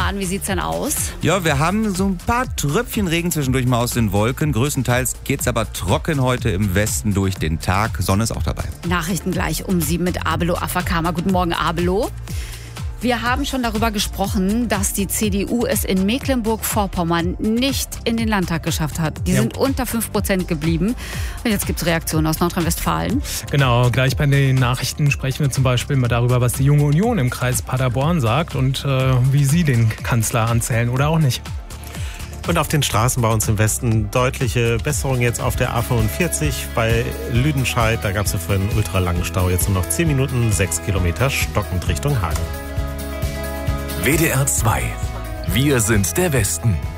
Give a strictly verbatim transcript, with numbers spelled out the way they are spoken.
Stefan, wie sieht's denn aus? Ja, wir haben so ein paar Tröpfchen Regen zwischendurch mal aus den Wolken. Größtenteils geht's aber trocken heute im Westen durch den Tag. Sonne ist auch dabei. Nachrichten gleich um sieben mit Abelo Afakama. Guten Morgen, Abelo. Wir haben schon darüber gesprochen, dass die C D U es in Mecklenburg-Vorpommern nicht in den Landtag geschafft hat. Die ja. sind unter fünf Prozent geblieben. Und jetzt gibt es Reaktionen aus Nordrhein-Westfalen. Genau, gleich bei den Nachrichten sprechen wir zum Beispiel mal darüber, was die Junge Union im Kreis Paderborn sagt und äh, wie sie den Kanzler anzählen oder auch nicht. Und auf den Straßen bei uns im Westen deutliche Besserung jetzt auf der A fünfundvierzig bei Lüdenscheid. Da gab es ja vorhin einen ultralangen Stau. Jetzt nur noch zehn Minuten, sechs Kilometer stockend Richtung Hagen. W D R zwei. Wir sind der Westen.